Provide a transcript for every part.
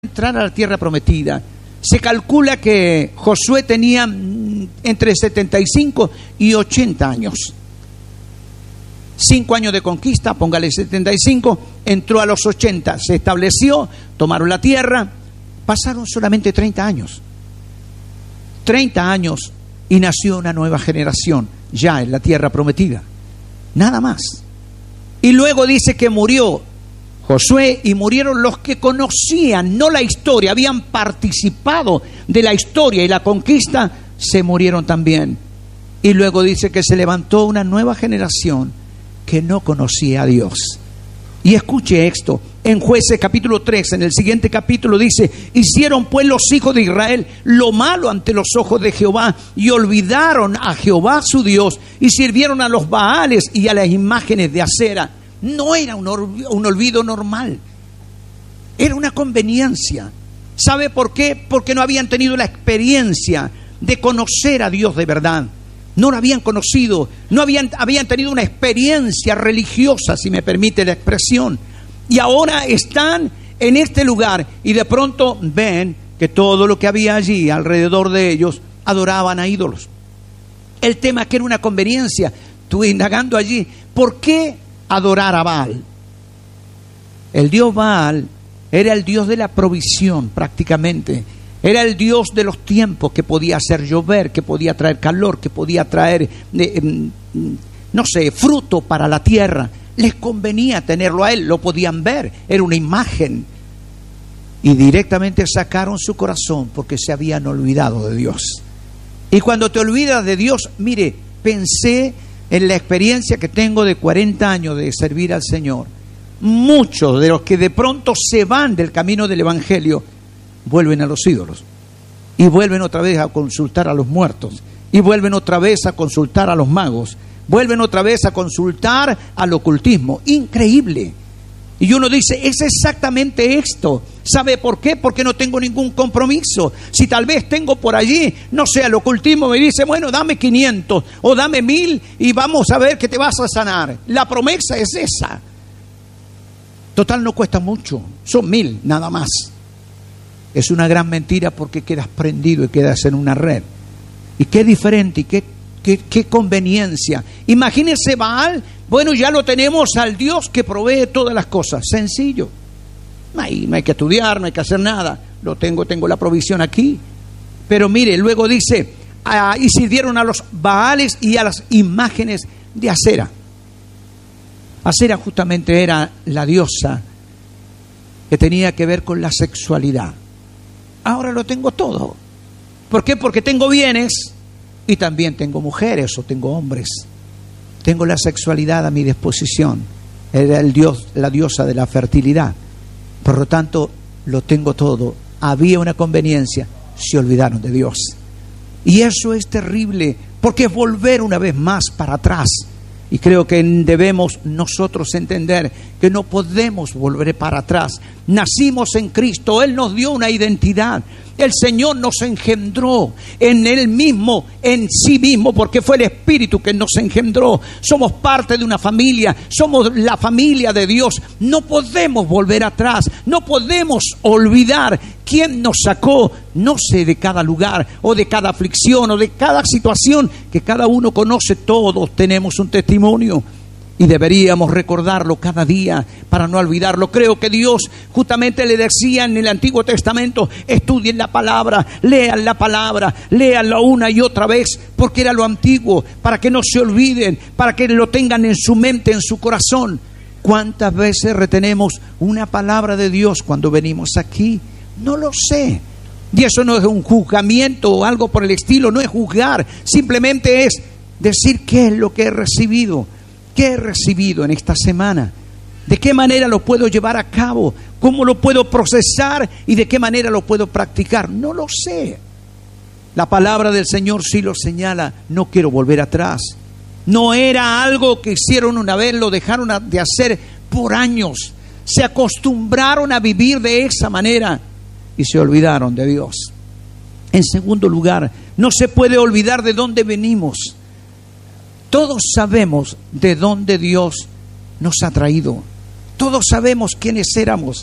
entrar a la tierra prometida. Se calcula que Josué tenía entre 75 y 80 años. 5 años de conquista, póngale 75, entró a los 80, se estableció, tomaron la tierra, pasaron solamente 30 años. 30 años y nació una nueva generación ya en la tierra prometida. Nada más. Y luego dice que murió Josué y murieron los que conocían, no la historia, habían participado de la historia y la conquista, se murieron también. Y luego dice que se levantó una nueva generación que no conocía a Dios. Y escuche esto, en Jueces capítulo 3, en el siguiente capítulo dice: hicieron pues los hijos de Israel lo malo ante los ojos de Jehová y olvidaron a Jehová su Dios y sirvieron a los Baales y a las imágenes de acera. No era un olvido normal, era una conveniencia. ¿Sabe por qué? Porque no habían tenido la experiencia de conocer a Dios de verdad. No lo habían conocido, no habían tenido una experiencia religiosa, si me permite la expresión. Y ahora están en este lugar y de pronto ven que todo lo que había allí alrededor de ellos adoraban a ídolos. El tema que era una conveniencia. Estuve indagando allí, ¿por qué adorar a Baal? El dios Baal era el dios de la provisión prácticamente. Era el Dios de los tiempos, que podía hacer llover, que podía traer calor, que podía traer, fruto para la tierra. Les convenía tenerlo a él, lo podían ver, era una imagen. Y directamente sacaron su corazón porque se habían olvidado de Dios. Y cuando te olvidas de Dios, mire, pensé en la experiencia que tengo de 40 años de servir al Señor. Muchos de los que de pronto se van del camino del Evangelio vuelven a los ídolos y vuelven otra vez a consultar a los muertos y vuelven otra vez a consultar a los magos, vuelven otra vez a consultar al ocultismo. Increíble. Y uno dice, es exactamente esto. ¿Sabe por qué? Porque no tengo ningún compromiso. Si tal vez tengo por allí, no sé, el ocultismo me dice, bueno, dame 500 o dame 1000 y vamos a ver que te vas a sanar. La promesa es esa. Total, no cuesta mucho, son 1000 nada más. Es una gran mentira porque quedas prendido y quedas en una red. Y qué diferente y qué conveniencia. Imagínese Baal, bueno, ya lo tenemos al Dios que provee todas las cosas. Sencillo. No hay que estudiar, no hay que hacer nada. Tengo la provisión aquí. Pero mire, luego dice, y sirvieron a los Baales y a las imágenes de acera. Acera justamente era la diosa que tenía que ver con la sexualidad. Ahora lo tengo todo. ¿Por qué? Porque tengo bienes y también tengo mujeres o tengo hombres. Tengo la sexualidad a mi disposición. Era el Dios, la diosa de la fertilidad. Por lo tanto, lo tengo todo. Había una conveniencia. Se olvidaron de Dios. Y eso es terrible, porque es volver una vez más para atrás. Y creo que debemos nosotros entender que no podemos volver para atrás. Nacimos en Cristo, Él nos dio una identidad. El Señor nos engendró en Él mismo, en sí mismo, porque fue el Espíritu que nos engendró. Somos parte de una familia, somos la familia de Dios. No podemos volver atrás, no podemos olvidar quién nos sacó, no sé, de cada lugar o de cada aflicción o de cada situación que cada uno conoce. Todos tenemos un testimonio. Y deberíamos recordarlo cada día para no olvidarlo. Creo que Dios justamente le decía en el Antiguo Testamento, estudien la palabra, léanlo una y otra vez, porque era lo antiguo, para que no se olviden, para que lo tengan en su mente, en su corazón. ¿Cuántas veces retenemos una palabra de Dios cuando venimos aquí? No lo sé. Y eso no es un juzgamiento o algo por el estilo, no es juzgar, simplemente es decir qué es lo que he recibido. ¿Qué he recibido en esta semana? ¿De qué manera lo puedo llevar a cabo? ¿Cómo lo puedo procesar? ¿Y de qué manera lo puedo practicar? No lo sé. La palabra del Señor sí lo señala. No quiero volver atrás. No era algo que hicieron una vez, lo dejaron de hacer por años. Se acostumbraron a vivir de esa manera y se olvidaron de Dios. En segundo lugar, no se puede olvidar de dónde venimos. Todos sabemos de dónde Dios nos ha traído. Todos sabemos quiénes éramos.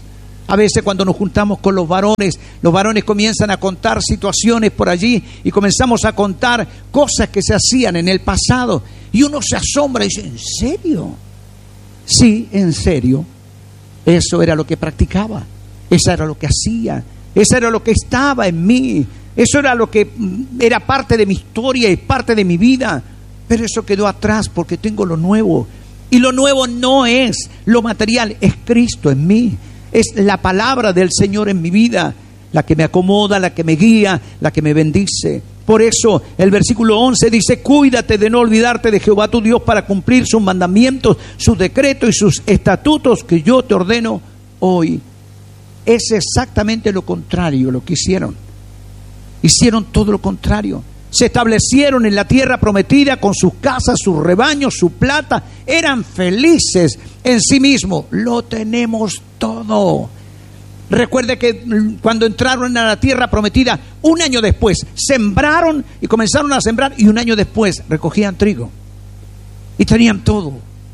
A veces cuando nos juntamos con los varones comienzan a contar situaciones por allí y comenzamos a contar cosas que se hacían en el pasado. Y uno se asombra y dice, ¿en serio? Sí, en serio. Eso era lo que practicaba, eso era lo que hacía, eso era lo que estaba en mí, eso era lo que era parte de mi historia y parte de mi vida. Pero eso quedó atrás porque tengo lo nuevo. Y lo nuevo no es lo material, es Cristo en mí. Es la palabra del Señor en mi vida, la que me acomoda, la que me guía, la que me bendice. Por eso el versículo 11 dice, cuídate de no olvidarte de Jehová tu Dios para cumplir sus mandamientos, sus decretos y sus estatutos que yo te ordeno hoy. Es exactamente lo contrario lo que hicieron. Hicieron todo lo contrario. Se establecieron en la tierra prometida con sus casas, sus rebaños, su plata. Eran felices en sí mismos. Lo tenemos todo. Recuerde que cuando entraron a la tierra prometida, un año después sembraron y comenzaron a sembrar, y un año después recogían trigo. Y tenían todo.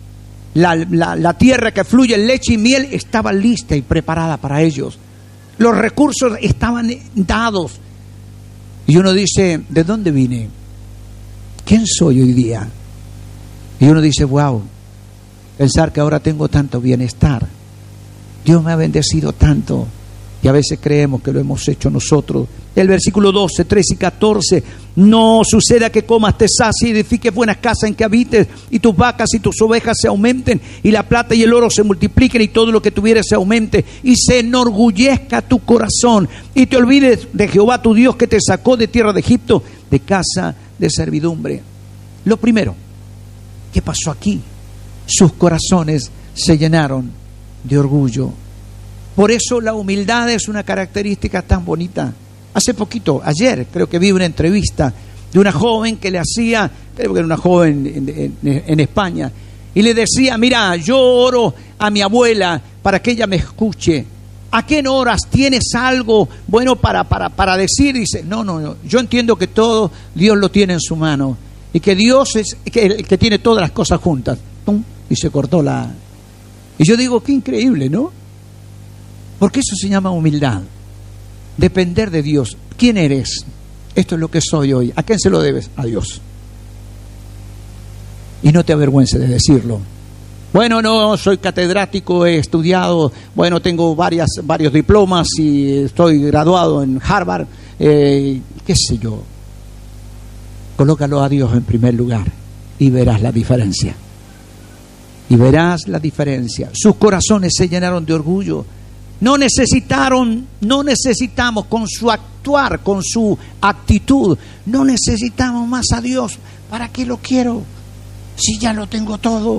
La tierra que fluye leche y miel estaba lista y preparada para ellos. Los recursos estaban dados. Y uno dice, ¿de dónde vine? ¿Quién soy hoy día? Y uno dice, wow, pensar que ahora tengo tanto bienestar. Dios me ha bendecido tanto. Y a veces creemos que lo hemos hecho nosotros. El versículo 12, 13 y 14. No suceda que comas, te sacies y edifiques buenas casas en que habites, y tus vacas y tus ovejas se aumenten, y la plata y el oro se multipliquen, y todo lo que tuvieres se aumente, y se enorgullezca tu corazón, y te olvides de Jehová tu Dios, que te sacó de tierra de Egipto, de casa de servidumbre. Lo primero, ¿qué pasó aquí? Sus corazones se llenaron de orgullo. Por eso la humildad es una característica tan bonita. Hace poquito, ayer, creo que vi una entrevista de una joven que le hacía, creo que era una joven en España, y le decía, mira, yo oro a mi abuela para que ella me escuche. ¿A qué horas tienes algo bueno para decir? Dice, no, yo entiendo que todo Dios lo tiene en su mano, y que Dios es el que tiene todas las cosas juntas. ¡Pum! Y se cortó la... Y yo digo, qué increíble, ¿no? Porque eso se llama humildad. Depender de Dios. ¿Quién eres? Esto es lo que soy hoy. ¿A quién se lo debes? A Dios. Y no te avergüences de decirlo. Bueno, no, soy catedrático, he estudiado, bueno, tengo varios diplomas y estoy graduado en Harvard, qué sé yo. Colócalo a Dios en primer lugar y verás la diferencia. Y verás la diferencia. Sus corazones se llenaron de orgullo. No necesitamos con su actuar, con su actitud, no necesitamos más a Dios. ¿Para qué lo quiero? Si ya lo tengo todo.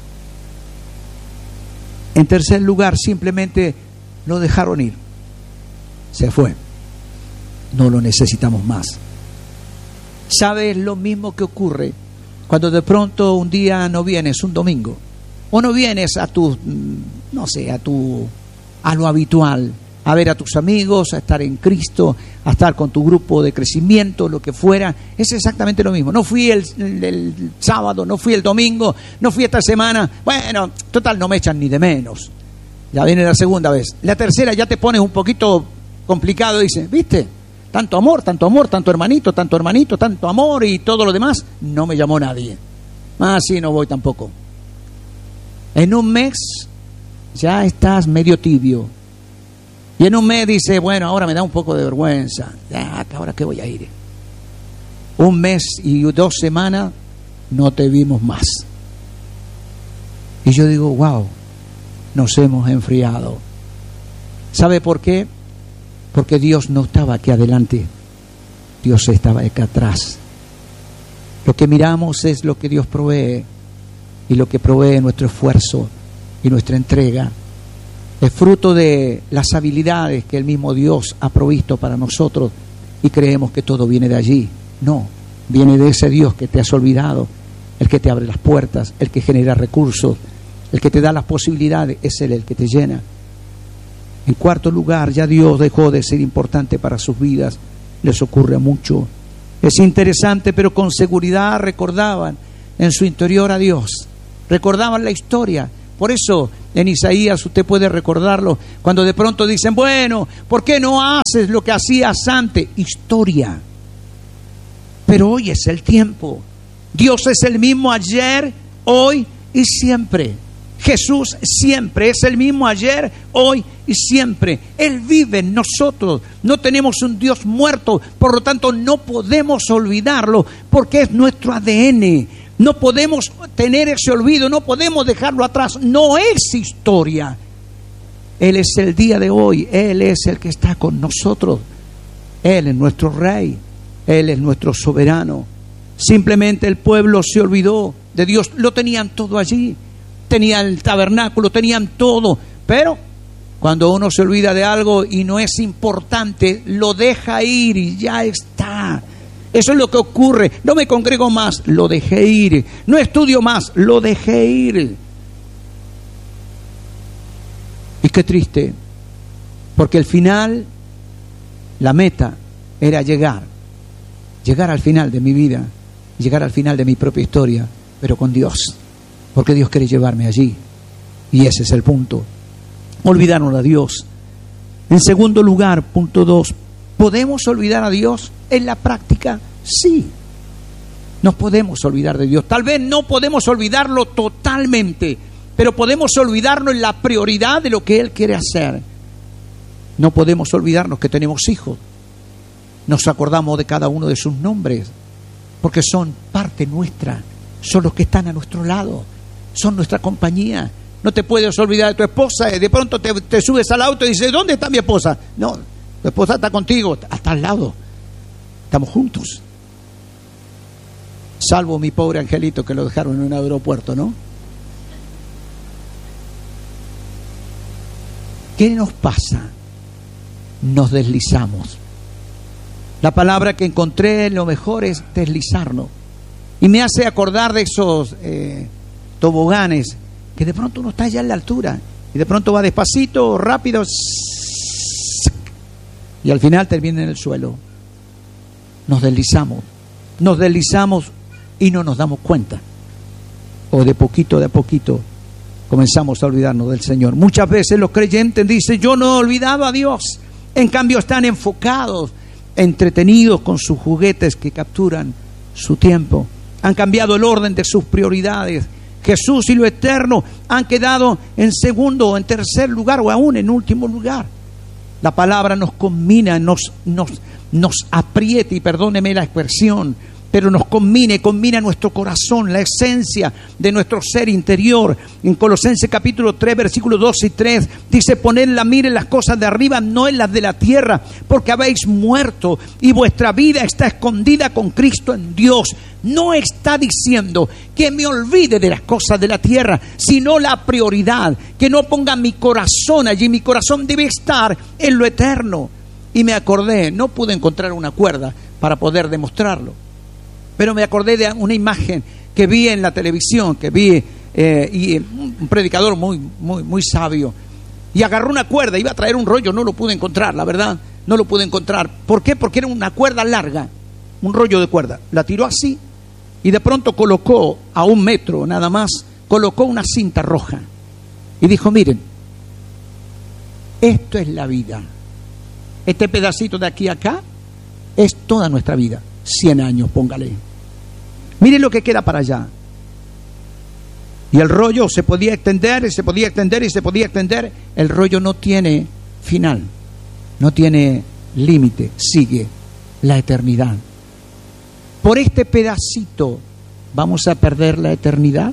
En tercer lugar, simplemente lo dejaron ir. Se fue. No lo necesitamos más. ¿Sabes lo mismo que ocurre cuando de pronto un día no vienes, un domingo? O no vienes a lo habitual, a ver a tus amigos, a estar en Cristo, a estar con tu grupo de crecimiento, lo que fuera. Es exactamente lo mismo. No fui el sábado, no fui el domingo, no fui esta semana. Bueno, total, no me echan ni de menos. Ya viene la segunda vez. La tercera ya te pones un poquito complicado. Dice, ¿viste? Tanto amor, tanto hermanito, tanto amor y todo lo demás. No me llamó nadie. Sí, no voy tampoco. En un mes ya estás medio tibio. Y en un mes dice, bueno, ahora me da un poco de vergüenza. ¿Ahora qué voy a ir? Un mes y 2 semanas no te vimos más. Y yo digo, wow, nos hemos enfriado. ¿Sabe por qué? Porque Dios no estaba aquí adelante. Dios estaba acá atrás. Lo que miramos es lo que Dios provee. Y lo que provee nuestro esfuerzo y nuestra entrega es fruto de las habilidades que el mismo Dios ha provisto para nosotros, y creemos que todo viene de allí. No, viene de ese Dios que te has olvidado, el que te abre las puertas, el que genera recursos, el que te da las posibilidades, es Él el que te llena. En cuarto lugar, ya Dios dejó de ser importante para sus vidas. Les ocurre mucho. Es interesante, pero con seguridad recordaban en su interior a Dios. Recordaban la historia. Por eso En Isaías usted puede recordarlo, cuando de pronto dicen, bueno, ¿por qué no haces lo que hacías antes? Historia. Pero hoy es el tiempo. Dios es el mismo ayer, hoy y siempre. Jesús siempre es el mismo ayer, hoy y siempre. Él vive en nosotros. No tenemos un Dios muerto, por lo tanto no podemos olvidarlo, porque es nuestro ADN. No podemos tener ese olvido, no podemos dejarlo atrás. No es historia. Él es el día de hoy, Él es el que está con nosotros. Él es nuestro Rey, Él es nuestro soberano. Simplemente el pueblo se olvidó de Dios. Lo tenían todo allí. Tenían el tabernáculo, tenían todo. Pero cuando uno se olvida de algo y no es importante, lo deja ir y ya está. Eso es lo que ocurre. No me congrego más, lo dejé ir. No estudio más, lo dejé ir. Y qué triste, porque el final, la meta era llegar al final de mi vida, llegar al final de mi propia historia, pero con Dios, porque Dios quiere llevarme allí. Y ese es el punto. Olvidarnos a Dios. En segundo lugar, punto 2, ¿podemos olvidar a Dios en la práctica? Sí, nos podemos olvidar de Dios. Tal vez no podemos olvidarlo totalmente, pero podemos olvidarnos en la prioridad de lo que Él quiere hacer. No podemos olvidarnos que tenemos hijos. Nos acordamos de cada uno de sus nombres, porque son parte nuestra, son los que están a nuestro lado, son nuestra compañía. No te puedes olvidar de tu esposa. De pronto te subes al auto y dices, ¿dónde está mi esposa? No, tu esposa está contigo, está al lado. Estamos juntos. Salvo mi pobre angelito que lo dejaron en un aeropuerto, ¿no? ¿Qué nos pasa? Nos deslizamos. La palabra que encontré, lo mejor es deslizarnos. Y me hace acordar de esos toboganes que de pronto uno está allá en la altura y de pronto va despacito, rápido, y al final termina en el suelo. Nos deslizamos y no nos damos cuenta. O de poquito a poquito comenzamos a olvidarnos del Señor. Muchas veces los creyentes dicen, yo no he olvidado a Dios. En cambio están enfocados, entretenidos con sus juguetes que capturan su tiempo. Han cambiado el orden de sus prioridades. Jesús y lo eterno han quedado en segundo o en tercer lugar o aún en último lugar. La palabra nos combina, nos aprieta, y perdóneme la expresión, pero nos combina nuestro corazón, la esencia de nuestro ser interior. En Colosenses capítulo 3, versículos 2 y 3, dice, poned la mira en las cosas de arriba, no en las de la tierra, porque habéis muerto y vuestra vida está escondida con Cristo en Dios. No está diciendo que me olvide de las cosas de la tierra, sino la prioridad, que no ponga mi corazón allí. Mi corazón debe estar en lo eterno. Y me acordé, no pude encontrar una cuerda para poder demostrarlo, pero me acordé de una imagen que vi en la televisión, y un predicador muy sabio, y agarró una cuerda, iba a traer un rollo, no lo pude encontrar, la verdad, no lo pude encontrar. ¿Por qué? Porque era una cuerda larga, un rollo de cuerda. La tiró así y de pronto colocó a 1 metro nada más, colocó una cinta roja y dijo, miren, esto es la vida. Este pedacito de aquí a acá es toda nuestra vida. 100 años, póngale. Miren lo que queda para allá. Y el rollo se podía extender, y se podía extender, y se podía extender. El rollo no tiene final, no tiene límite, sigue la eternidad. Por este pedacito vamos a perder la eternidad.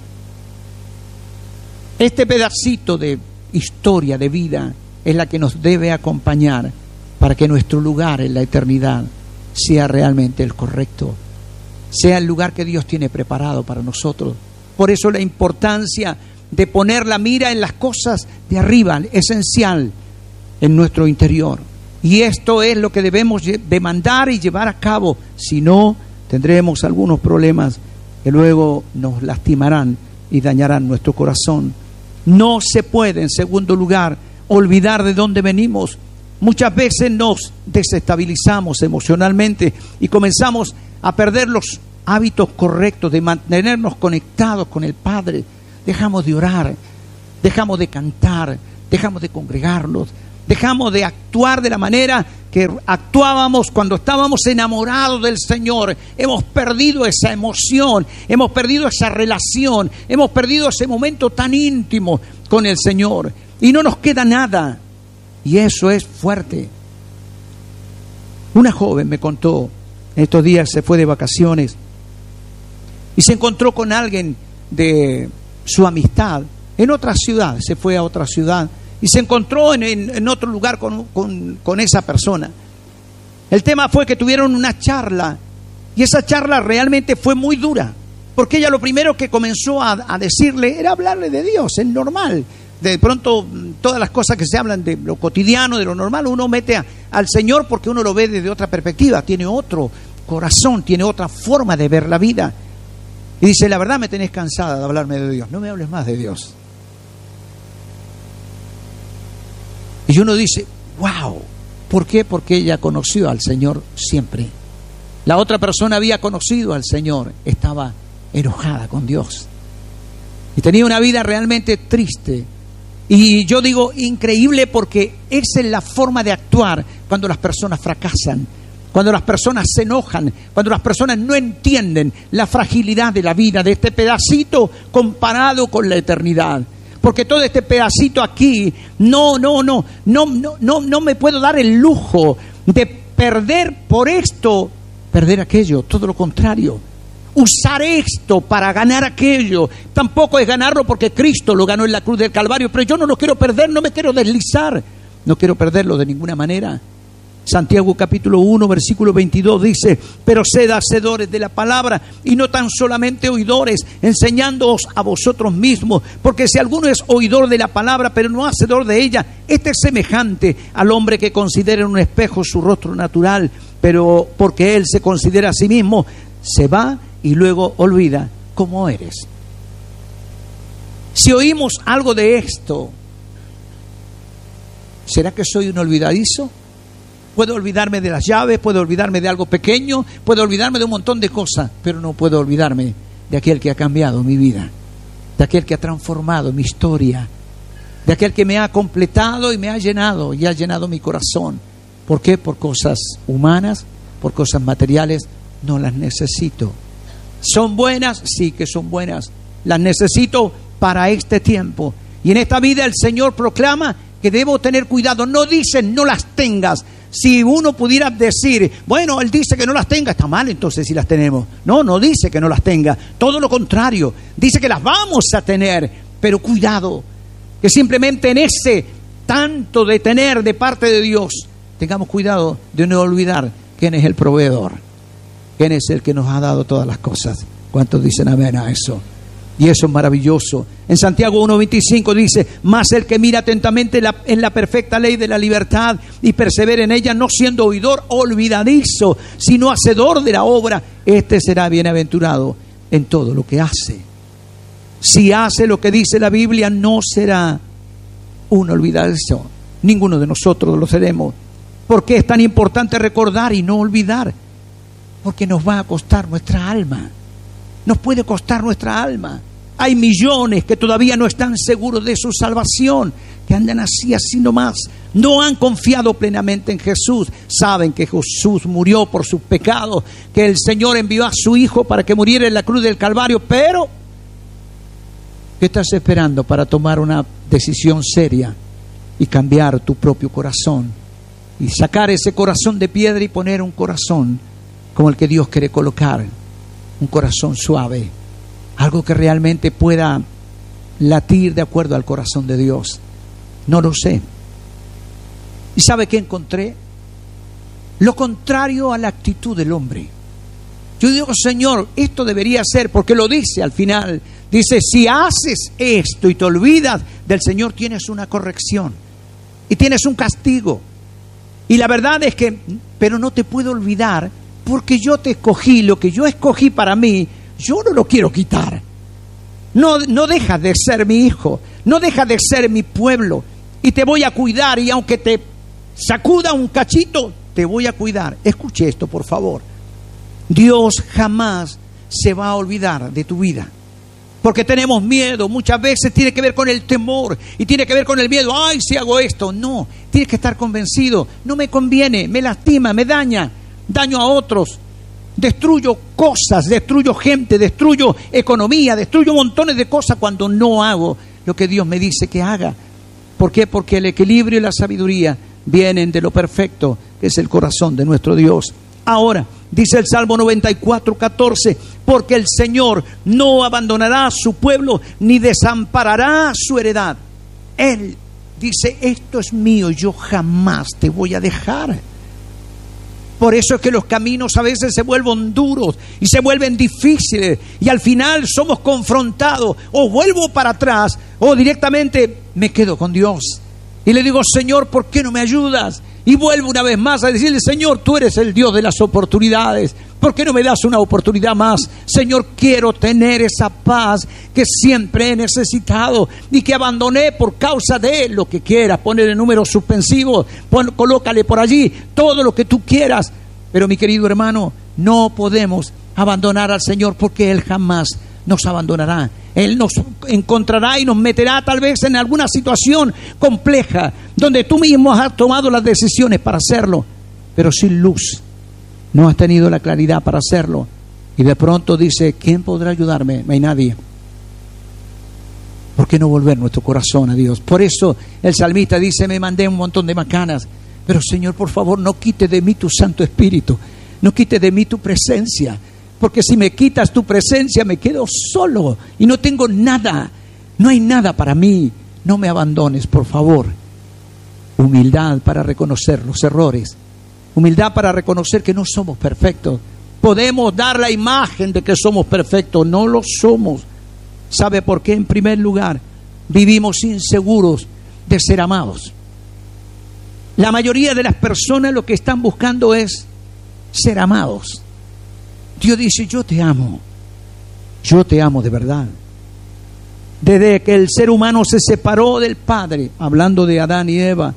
Este pedacito de historia, de vida, es la que nos debe acompañar para que nuestro lugar en la eternidad sea realmente el correcto, sea el lugar que Dios tiene preparado para nosotros. Por eso la importancia de poner la mira en las cosas de arriba, esencial en nuestro interior. Y esto es lo que debemos demandar y llevar a cabo. Si no, tendremos algunos problemas que luego nos lastimarán y dañarán nuestro corazón. No se puede, en segundo lugar, olvidar de dónde venimos. Muchas veces nos desestabilizamos emocionalmente y comenzamos a perder los hábitos correctos de mantenernos conectados con el Padre. Dejamos de orar, dejamos de cantar, dejamos de congregarnos, dejamos de actuar de la manera que actuábamos cuando estábamos enamorados del Señor. Hemos perdido esa emoción, hemos perdido esa relación, hemos perdido ese momento tan íntimo con el Señor y no nos queda nada, y eso es fuerte. Una joven me contó, estos días se fue de vacaciones y se encontró con alguien de su amistad en otra ciudad, se fue a otra ciudad y se encontró en otro lugar con esa persona. El tema fue que tuvieron una charla, y esa charla realmente fue muy dura, porque ella lo primero que comenzó a decirle era hablarle de Dios, es normal. De pronto todas las cosas que se hablan de lo cotidiano, de lo normal, uno mete al Señor porque uno lo ve desde otra perspectiva, tiene otro corazón, tiene otra forma de ver la vida. Y dice, la verdad me tenés cansada de hablarme de Dios, no me hables más de Dios. Y uno dice, wow, ¿por qué? Porque ella conoció al Señor siempre. La otra persona había conocido al Señor, estaba enojada con Dios y tenía una vida realmente triste. Y yo digo increíble, porque esa es la forma de actuar cuando las personas fracasan, cuando las personas se enojan, cuando las personas no entienden la fragilidad de la vida, de este pedacito comparado con la eternidad. Porque todo este pedacito aquí, no me puedo dar el lujo de perder por esto, perder aquello, todo lo contrario. Usar esto para ganar aquello, tampoco es ganarlo porque Cristo lo ganó en la cruz del Calvario, pero yo no lo quiero perder, no me quiero deslizar, no quiero perderlo de ninguna manera. Santiago capítulo 1 versículo 22 dice, pero sed hacedores de la palabra y no tan solamente oidores, enseñándoos a vosotros mismos, porque si alguno es oidor de la palabra pero no hacedor de ella, este es semejante al hombre que considera en un espejo su rostro natural, pero porque él se considera a sí mismo, se va y luego olvida cómo eres. Si oímos algo de esto, ¿será que soy un olvidadizo? Puedo olvidarme de las llaves, puedo olvidarme de algo pequeño, puedo olvidarme de un montón de cosas, pero no puedo olvidarme de aquel que ha cambiado mi vida, de aquel que ha transformado mi historia, de aquel que me ha completado y me ha llenado y ha llenado mi corazón. ¿Por qué? Por cosas humanas, por cosas materiales, no las necesito. ¿Son buenas? Sí que son buenas. Las necesito para este tiempo. Y en esta vida el Señor proclama que debo tener cuidado. No dice no las tengas. Si uno pudiera decir, bueno, Él dice que no las tenga, está mal entonces si las tenemos. No, no dice que no las tenga. Todo lo contrario. Dice que las vamos a tener. Pero cuidado, que simplemente en ese tanto de tener de parte de Dios, tengamos cuidado de no olvidar quién es el proveedor. ¿Quién es el que nos ha dado todas las cosas? ¿Cuántos dicen amén a eso? Y eso es maravilloso. En Santiago 1:25 dice, mas el que mira atentamente en la perfecta ley de la libertad y persevera en ella, no siendo oidor olvidadizo, sino hacedor de la obra, este será bienaventurado en todo lo que hace. Si hace lo que dice la Biblia, no será un olvidadizo. Ninguno de nosotros lo seremos. ¿Por qué es tan importante recordar y no olvidar? Porque nos va a costar nuestra alma. Nos puede costar nuestra alma. Hay millones que todavía no están seguros de su salvación, que andan así nomás. No han confiado plenamente en Jesús. Saben que Jesús murió por sus pecados, que el Señor envió a su Hijo para que muriera en la cruz del Calvario. Pero, ¿qué estás esperando para tomar una decisión seria y cambiar tu propio corazón? Y sacar ese corazón de piedra y poner un corazón como el que Dios quiere colocar. Un corazón suave, algo que realmente pueda latir de acuerdo al corazón de Dios. No lo sé. ¿Y sabe qué encontré? Lo contrario a la actitud del hombre. Yo digo, Señor, esto debería ser, porque lo dice al final. Dice, si haces esto y te olvidas del Señor, tienes una corrección y tienes un castigo. Y la verdad es que, pero no te puedo olvidar, porque yo te escogí, lo que yo escogí para mí, yo no lo quiero quitar. No dejas de ser mi hijo, no dejas de ser mi pueblo, y te voy a cuidar, y aunque te sacuda un cachito, te voy a cuidar. Escuche esto, por favor. Dios jamás se va a olvidar de tu vida. Porque tenemos miedo. Muchas veces tiene que ver con el temor y tiene que ver con el miedo. Ay, si hago esto. No, tienes que estar convencido. No me conviene, me lastima, me daña. Daño a otros. Destruyo cosas, destruyo gente, destruyo economía, destruyo montones de cosas cuando no hago lo que Dios me dice que haga. ¿Por qué? Porque el equilibrio y la sabiduría vienen de lo perfecto, que es el corazón de nuestro Dios. Ahora, dice el Salmo 94:14, porque el Señor no abandonará a su pueblo, ni desamparará su heredad. Él dice, esto es mío, yo jamás te voy a dejar. Por eso es que los caminos a veces se vuelven duros y se vuelven difíciles y al final somos confrontados. O vuelvo para atrás o directamente me quedo con Dios. Y le digo, Señor, ¿por qué no me ayudas? Y vuelvo una vez más a decirle, Señor, tú eres el Dios de las oportunidades. ¿Por qué no me das una oportunidad más? Señor, quiero tener esa paz que siempre he necesitado y que abandoné por causa de lo que quieras. Ponle números suspensivos, colócale por allí todo lo que tú quieras. Pero mi querido hermano, no podemos abandonar al Señor porque Él jamás nos abandonará. Él nos encontrará y nos meterá tal vez en alguna situación compleja donde tú mismo has tomado las decisiones para hacerlo, pero sin luz. No has tenido la claridad para hacerlo. Y de pronto dice, ¿quién podrá ayudarme? No hay nadie. ¿Por qué no volver nuestro corazón a Dios? Por eso el salmista dice, me mandé un montón de macanas, pero Señor, por favor, no quites de mí tu Santo Espíritu. No quites de mí tu presencia. Porque si me quitas tu presencia, me quedo solo y no tengo nada. No hay nada para mí. No me abandones, por favor. Humildad para reconocer los errores. Humildad para reconocer que no somos perfectos. Podemos dar la imagen de que somos perfectos. No lo somos. ¿Sabe por qué? En primer lugar, vivimos inseguros de ser amados. La mayoría de las personas lo que están buscando es ser amados. Dios dice, yo te amo de verdad. Desde que el ser humano se separó del Padre, hablando de Adán y Eva,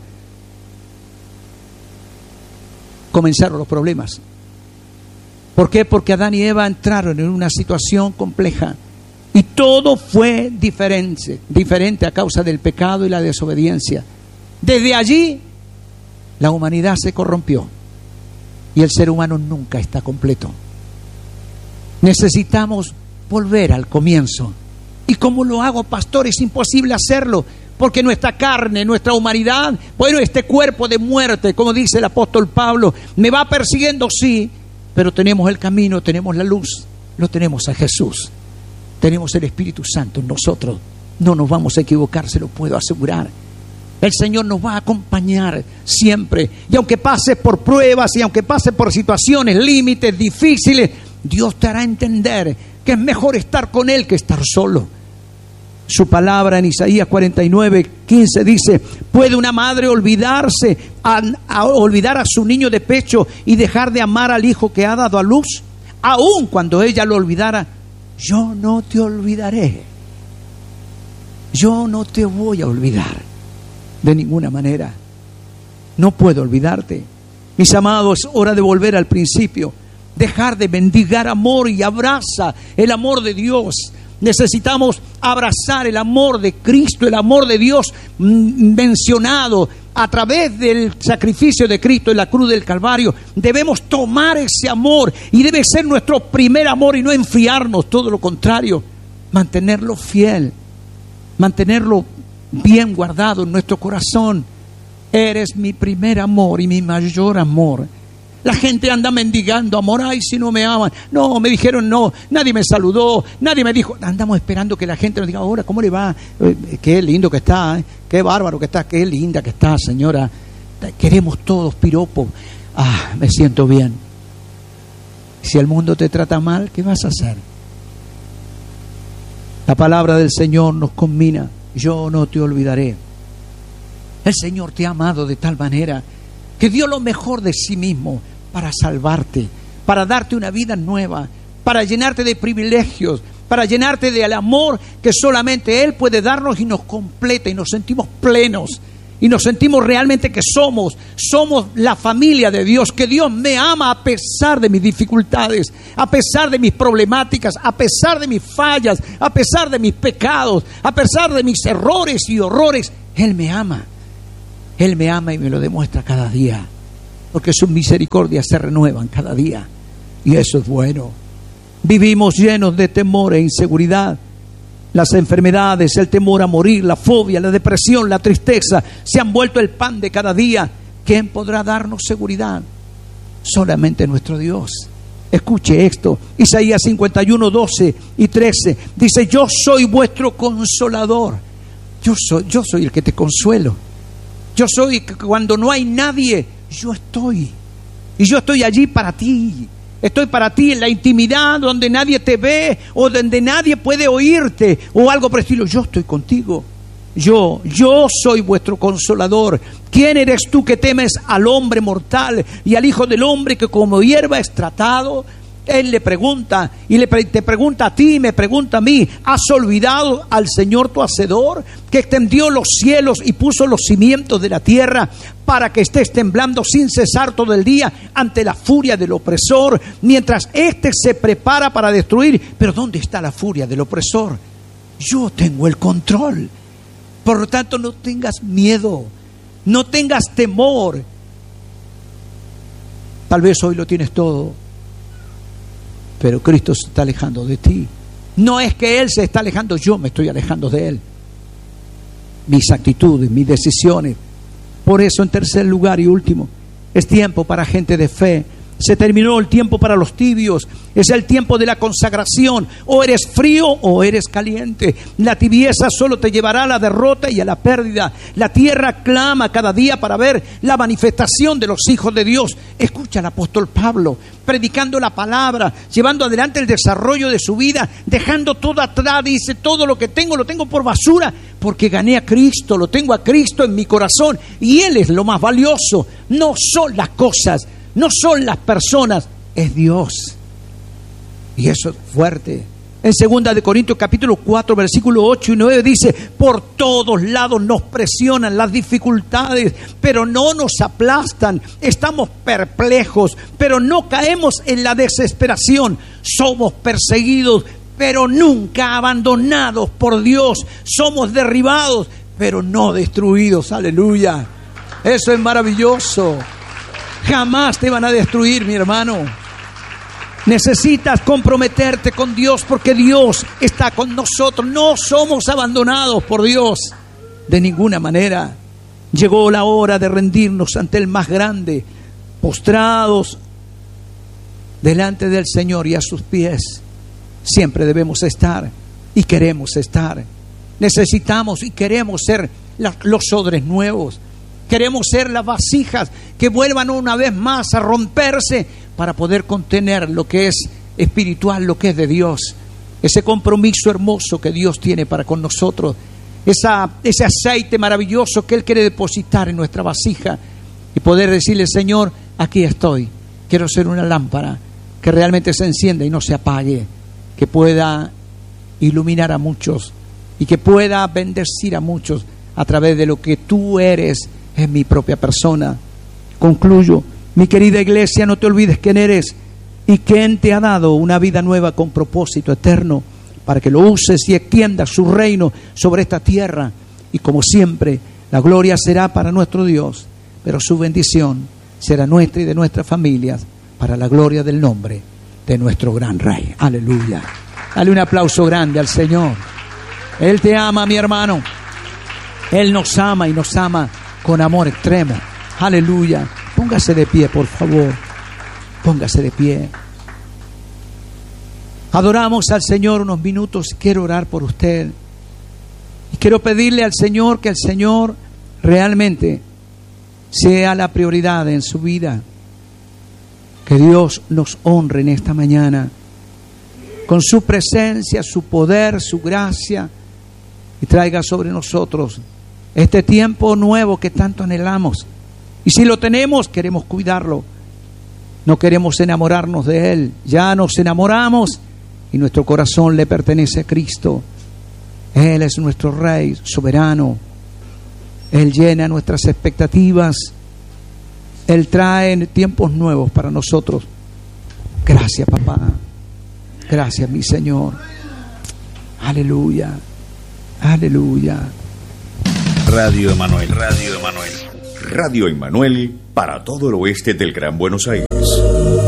comenzaron los problemas. ¿Por qué? Porque Adán y Eva entraron en una situación compleja y todo fue diferente a causa del pecado y la desobediencia. Desde allí, la humanidad se corrompió y el ser humano nunca está completo. Necesitamos volver al comienzo. ¿Y cómo lo hago, pastor? Es imposible hacerlo, porque nuestra carne, nuestra humanidad, bueno, este cuerpo de muerte, como dice el apóstol Pablo, me va persiguiendo, sí, pero tenemos el camino, tenemos la luz, lo tenemos a Jesús, tenemos el Espíritu Santo en nosotros. No nos vamos a equivocar, se lo puedo asegurar. El Señor nos va a acompañar siempre, y aunque pases por pruebas y aunque pases por situaciones, límites difíciles, Dios te hará entender que es mejor estar con Él que estar solo. Su palabra en Isaías 49:15 dice, ¿puede una madre olvidarse, olvidar a su niño de pecho y dejar de amar al hijo que ha dado a luz? Aun cuando ella lo olvidara, yo no te olvidaré. Yo no te voy a olvidar de ninguna manera. No puedo olvidarte. Mis amados, es hora de volver al principio. Dejar de mendigar amor y abraza el amor de Dios. Necesitamos abrazar el amor de Cristo, el amor de Dios mencionado a través del sacrificio de Cristo en la cruz del Calvario. Debemos tomar ese amor y debe ser nuestro primer amor y no enfriarnos, todo lo contrario, mantenerlo fiel, mantenerlo bien guardado en nuestro corazón. Eres mi primer amor y mi mayor amor. La gente anda mendigando amor. Ay, si no me aman. No, me dijeron no. Nadie me saludó. Nadie me dijo. Andamos esperando que la gente nos diga, ahora, ¿cómo le va? Qué lindo que está. Qué bárbaro que está. Qué linda que está, señora. Queremos todos piropos. Me siento bien. Si el mundo te trata mal, ¿qué vas a hacer? La palabra del Señor nos conmina. Yo no te olvidaré. El Señor te ha amado de tal manera que dio lo mejor de sí mismo para salvarte, para darte una vida nueva, para llenarte de privilegios, para llenarte del amor que solamente Él puede darnos y nos completa y nos sentimos plenos. y nos sentimos realmente que somos la familia de Dios, que Dios me ama a pesar de mis dificultades, a pesar de mis problemáticas, a pesar de mis fallas, a pesar de mis pecados, a pesar de mis errores y horrores. Él me ama y me lo demuestra cada día, porque sus misericordias se renuevan cada día, y eso es bueno. Vivimos llenos de temor e inseguridad. Las enfermedades, el temor a morir, la fobia, la depresión, la tristeza se han vuelto el pan de cada día. ¿Quién podrá darnos seguridad? Solamente nuestro Dios. Escuche esto, Isaías 51, 12 y 13 dice: yo soy vuestro consolador. Yo soy el que te consuelo. Yo soy, cuando no hay nadie, yo estoy. Y yo estoy allí para ti. Estoy para ti en la intimidad, donde nadie te ve o donde nadie puede oírte o algo por el estilo. Yo estoy contigo. Yo soy vuestro consolador. ¿Quién eres tú que temes al hombre mortal y al Hijo del Hombre, que como hierba es tratado? Él le pregunta y te pregunta a ti y me pregunta a mí: ¿has olvidado al Señor tu Hacedor, que extendió los cielos y puso los cimientos de la tierra, para que estés temblando sin cesar todo el día ante la furia del opresor, mientras éste se prepara para destruir? Pero ¿dónde está la furia del opresor? Yo tengo el control. Por lo tanto, no tengas miedo, no tengas temor. Tal vez hoy lo tienes todo, pero Cristo se está alejando de ti. No es que Él se está alejando, yo me estoy alejando de Él. Mis actitudes, mis decisiones. Por eso, en tercer lugar y último, es tiempo para gente de fe. Se terminó el tiempo para los tibios. Es el tiempo de la consagración. O eres frío o eres caliente. La tibieza solo te llevará a la derrota y a la pérdida. La tierra clama cada día para ver la manifestación de los hijos de Dios. Escucha al apóstol Pablo predicando la palabra, llevando adelante el desarrollo de su vida, dejando todo atrás. Dice: todo lo que tengo lo tengo por basura, porque gané a Cristo, lo tengo a Cristo en mi corazón, y Él es lo más valioso. No son las cosas, no son las personas, es Dios. Y eso es fuerte. En 2 Corintios capítulo 4, versículos 8 y 9 dice: por todos lados nos presionan las dificultades, pero no nos aplastan. Estamos perplejos, pero no caemos en la desesperación. Somos perseguidos, pero nunca abandonados por Dios. Somos derribados, pero no destruidos. Aleluya. Eso es maravilloso. Jamás te van a destruir, mi hermano. Necesitas comprometerte con Dios, porque Dios está con nosotros. No somos abandonados por Dios de ninguna manera. Llegó la hora de rendirnos ante el más grande, postrados delante del Señor y a sus pies. Siempre debemos estar y queremos estar. Necesitamos y queremos ser los odres nuevos. Queremos ser las vasijas que vuelvan una vez más a romperse para poder contener lo que es espiritual, lo que es de Dios. Ese compromiso hermoso que Dios tiene para con nosotros. Ese aceite maravilloso que Él quiere depositar en nuestra vasija. Y poder decirle: Señor, aquí estoy. Quiero ser una lámpara que realmente se encienda y no se apague. Que pueda iluminar a muchos y que pueda bendecir a muchos a través de lo que tú eres en mi propia persona. Concluyo. Mi querida iglesia, no te olvides quién eres y quién te ha dado una vida nueva con propósito eterno, para que lo uses y extiendas su reino sobre esta tierra. Y como siempre, la gloria será para nuestro Dios, pero su bendición será nuestra y de nuestras familias, para la gloria del nombre de nuestro gran Rey. Aleluya. Dale un aplauso grande al Señor. Él te ama, mi hermano. Él nos ama y nos ama con amor extremo. Aleluya. Póngase de pie, por favor. Póngase de pie. Adoramos al Señor unos minutos. Quiero orar por usted. Y quiero pedirle al Señor que el Señor realmente sea la prioridad en su vida. Que Dios nos honre en esta mañana con su presencia, su poder, su gracia, y traiga sobre nosotros este tiempo nuevo que tanto anhelamos. Y si lo tenemos, queremos cuidarlo. No queremos enamorarnos de Él. Ya nos enamoramos y nuestro corazón le pertenece a Cristo. Él es nuestro Rey soberano. Él llena nuestras expectativas. Él trae tiempos nuevos para nosotros. Gracias, papá. Gracias, mi Señor. Aleluya. Aleluya. Radio Emanuel. Radio Emanuel. Radio Emanuel para todo el oeste del Gran Buenos Aires.